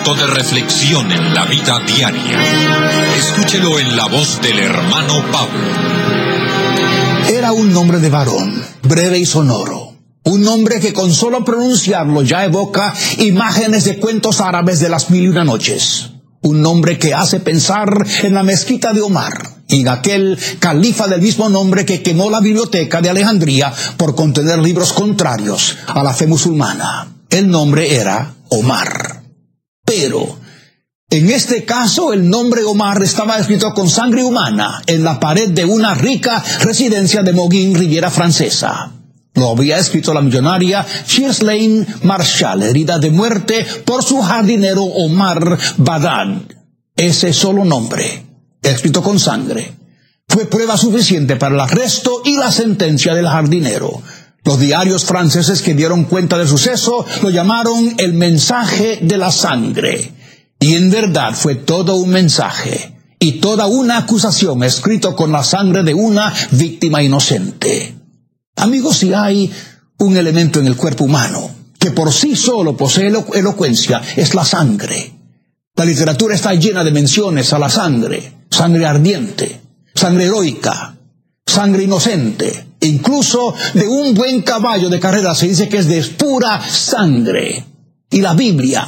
momento de reflexión en la vida diaria. Escúchelo en la voz del hermano Pablo. Era un nombre de varón, breve y sonoro. Un nombre que con solo pronunciarlo ya evoca imágenes de cuentos árabes de las 1001 noches. Un nombre que hace pensar en la mezquita de Omar y en aquel califa del mismo nombre que quemó la biblioteca de Alejandría por contener libros contrarios a la fe musulmana. El nombre era Omar. Pero en este caso el nombre Omar estaba escrito con sangre humana en la pared de una rica residencia de Moguín, Riviera Francesa. Lo había escrito la millonaria Ghislaine Marshall, herida de muerte por su jardinero Omar Badad. Ese solo nombre, escrito con sangre, fue prueba suficiente para el arresto y la sentencia del jardinero. Los diarios franceses que dieron cuenta del suceso lo llamaron el mensaje de la sangre. Y en verdad fue todo un mensaje y toda una acusación escrito con la sangre de una víctima inocente. Amigos, si hay un elemento en el cuerpo humano que por sí solo posee elocuencia, es la sangre. La literatura está llena de menciones a la sangre. Sangre ardiente, sangre heroica, sangre inocente. Incluso de un buen caballo de carrera se dice que es de pura sangre. Y la Biblia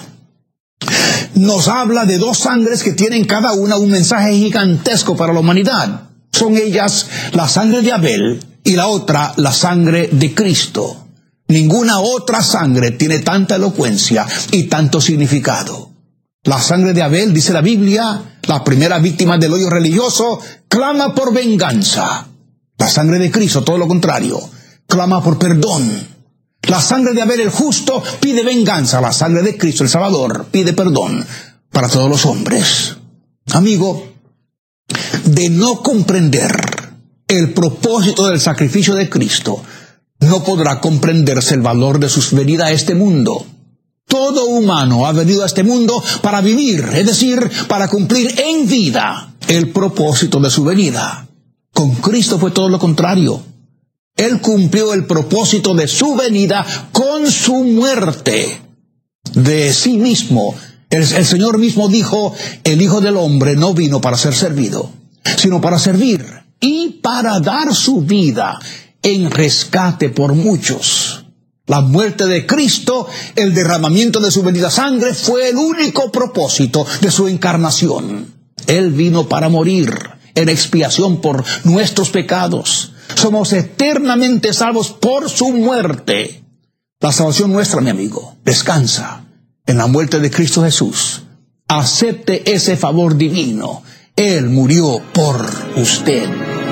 nos habla de dos sangres que tienen cada una un mensaje gigantesco para la humanidad. Son ellas la sangre de Abel y la otra la sangre de Cristo. Ninguna otra sangre tiene tanta elocuencia y tanto significado. La sangre de Abel, dice la Biblia, la primera víctima del odio religioso, clama por venganza. La sangre de Cristo, todo lo contrario, clama por perdón. La sangre de Abel el justo pide venganza. La sangre de Cristo el Salvador pide perdón para todos los hombres. Amigo, de no comprender el propósito del sacrificio de Cristo, no podrá comprenderse el valor de su venida a este mundo. Todo humano ha venido a este mundo para vivir, es decir, para cumplir en vida el propósito de su venida. Con Cristo fue todo lo contrario. Él cumplió el propósito de su venida con su muerte de sí mismo. El Señor mismo dijo, el Hijo del Hombre no vino para ser servido, sino para servir y para dar su vida en rescate por muchos. La muerte de Cristo, el derramamiento de su bendita sangre, fue el único propósito de su encarnación. Él vino para morir en expiación por nuestros pecados. Somos eternamente salvos por su muerte. La salvación nuestra, mi amigo, descansa en la muerte de Cristo Jesús. Acepte ese favor divino. Él murió por usted.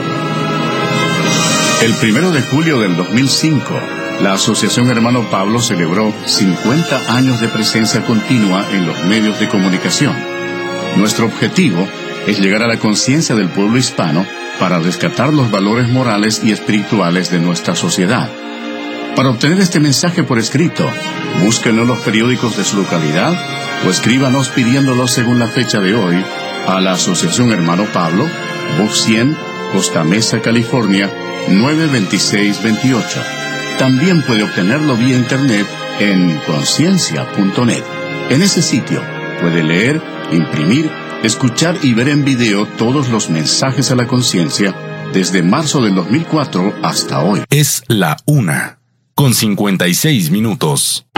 El 1 de julio del 2005, la Asociación Hermano Pablo celebró 50 años de presencia continua en los medios de comunicación. Nuestro objetivo es llegar a la conciencia del pueblo hispano para rescatar los valores morales y espirituales de nuestra sociedad. Para obtener este mensaje por escrito, búsquenlo en los periódicos de su localidad o escríbanos pidiéndolo según la fecha de hoy a la Asociación Hermano Pablo, Box 100, Costa Mesa, California, 92628. También puede obtenerlo vía internet en conciencia.net. En ese sitio puede leer, imprimir, escuchar y ver en video todos los mensajes a la conciencia desde marzo del 2004 hasta hoy. Es la 1:56 minutos.